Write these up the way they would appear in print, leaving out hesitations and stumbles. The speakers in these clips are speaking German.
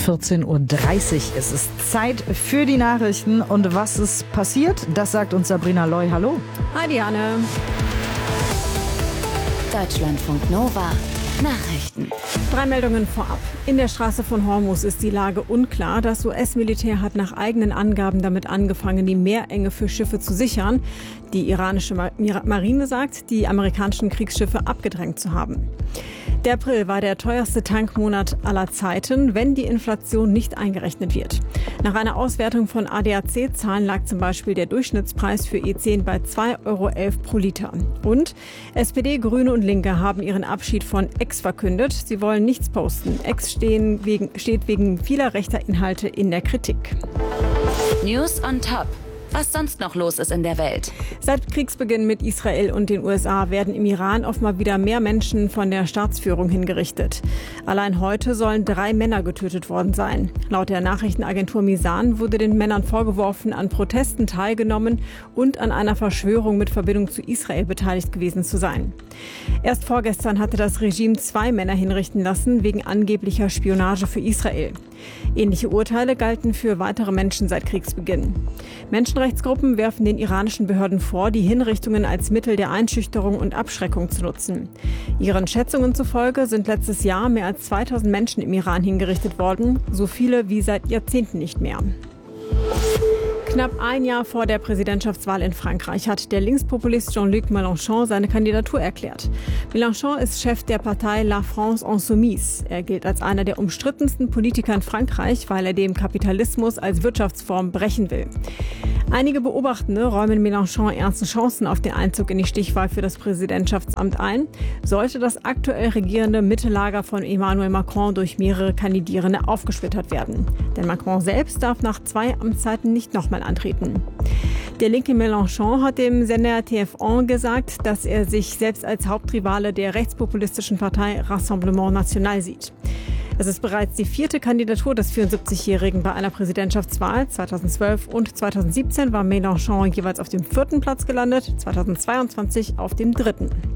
14.30 Uhr ist es. Zeit für die Nachrichten. Und was ist passiert, das sagt uns Sabrina Loy. Hallo. Hi Diane. Deutschlandfunk Nova. Nachrichten. 3 Meldungen vorab. In der Straße von Hormuz ist die Lage unklar. Das US-Militär hat nach eigenen Angaben damit angefangen, die Meerenge für Schiffe zu sichern. Die iranische Marine sagt, die amerikanischen Kriegsschiffe abgedrängt zu haben. Der April war der teuerste Tankmonat aller Zeiten, wenn die Inflation nicht eingerechnet wird. Nach einer Auswertung von ADAC-Zahlen lag zum Beispiel der Durchschnittspreis für E10 bei 2,11 Euro pro Liter. Und SPD, Grüne und Linke haben ihren Abschied von X verkündet. Sie wollen nichts posten. X steht wegen vieler rechter Inhalte in der Kritik. News on Top. Was sonst noch los ist in der Welt. Seit Kriegsbeginn mit Israel und den USA werden im Iran offenbar wieder mehr Menschen von der Staatsführung hingerichtet. Allein heute sollen 3 Männer getötet worden sein. Laut der Nachrichtenagentur Misan wurde den Männern vorgeworfen, an Protesten teilgenommen und an einer Verschwörung mit Verbindung zu Israel beteiligt gewesen zu sein. Erst vorgestern hatte das Regime 2 Männer hinrichten lassen wegen angeblicher Spionage für Israel. Ähnliche Urteile galten für weitere Menschen seit Kriegsbeginn. Menschenrechtsgruppen werfen den iranischen Behörden vor, die Hinrichtungen als Mittel der Einschüchterung und Abschreckung zu nutzen. Ihren Schätzungen zufolge sind letztes Jahr mehr als 2000 Menschen im Iran hingerichtet worden, so viele wie seit Jahrzehnten nicht mehr. Knapp ein Jahr vor der Präsidentschaftswahl in Frankreich hat der Linkspopulist Jean-Luc Mélenchon seine Kandidatur erklärt. Mélenchon ist Chef der Partei La France Insoumise. Er gilt als einer der umstrittensten Politiker in Frankreich, weil er dem Kapitalismus als Wirtschaftsform brechen will. Einige Beobachtende räumen Mélenchon ernste Chancen auf den Einzug in die Stichwahl für das Präsidentschaftsamt ein, sollte das aktuell regierende Mittellager von Emmanuel Macron durch mehrere Kandidierende aufgesplittert werden. Denn Macron selbst darf nach 2 Amtszeiten nicht nochmal antreten. Der linke Mélenchon hat dem Sender TF1 gesagt, dass er sich selbst als Hauptrivale der rechtspopulistischen Partei Rassemblement National sieht. Es ist bereits die 4. Kandidatur des 74-Jährigen bei einer Präsidentschaftswahl. 2012 und 2017 war Mélenchon jeweils auf dem 4. Platz gelandet, 2022 auf dem 3.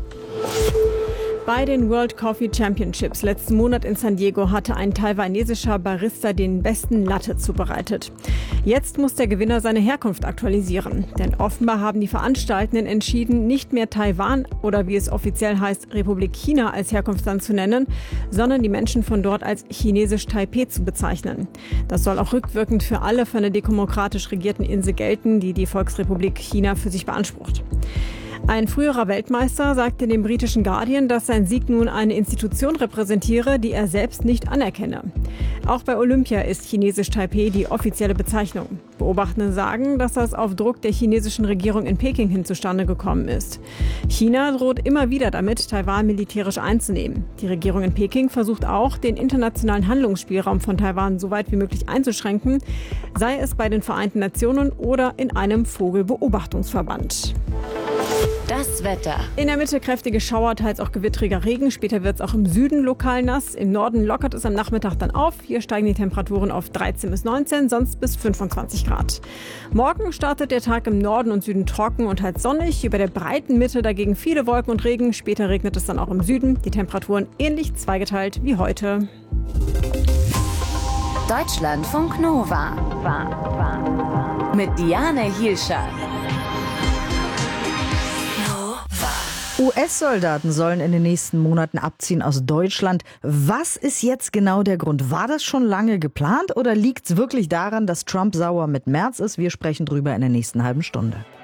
Bei den World Coffee Championships letzten Monat in San Diego hatte ein taiwanesischer Barista den besten Latte zubereitet. Jetzt muss der Gewinner seine Herkunft aktualisieren. Denn offenbar haben die Veranstaltenden entschieden, nicht mehr Taiwan oder wie es offiziell heißt, Republik China als Herkunftsland zu nennen, sondern die Menschen von dort als chinesisch Taipeh zu bezeichnen. Das soll auch rückwirkend für alle von der demokratisch regierten Insel gelten, die die Volksrepublik China für sich beansprucht. Ein früherer Weltmeister sagte dem britischen Guardian, dass sein Sieg nun eine Institution repräsentiere, die er selbst nicht anerkenne. Auch bei Olympia ist chinesisch Taipeh die offizielle Bezeichnung. Beobachtende sagen, dass das auf Druck der chinesischen Regierung in Peking hin zustande gekommen ist. China droht immer wieder damit, Taiwan militärisch einzunehmen. Die Regierung in Peking versucht auch, den internationalen Handlungsspielraum von Taiwan so weit wie möglich einzuschränken, sei es bei den Vereinten Nationen oder in einem Vogelbeobachtungsverband. Das Wetter. In der Mitte kräftige Schauer, teils auch gewittriger Regen. Später wird es auch im Süden lokal nass. Im Norden lockert es am Nachmittag dann auf. Hier steigen die Temperaturen auf 13 bis 19, sonst bis 25 Grad. Morgen startet der Tag im Norden und Süden trocken und teils sonnig. Über der breiten Mitte dagegen viele Wolken und Regen. Später regnet es dann auch im Süden. Die Temperaturen ähnlich zweigeteilt wie heute. Deutschlandfunk Nova. Mit Diane Hielscher. US-Soldaten sollen in den nächsten Monaten abziehen aus Deutschland. Was ist jetzt genau der Grund? War das schon lange geplant oder liegt es wirklich daran, dass Trump sauer mit Merz ist? Wir sprechen drüber in der nächsten halben Stunde.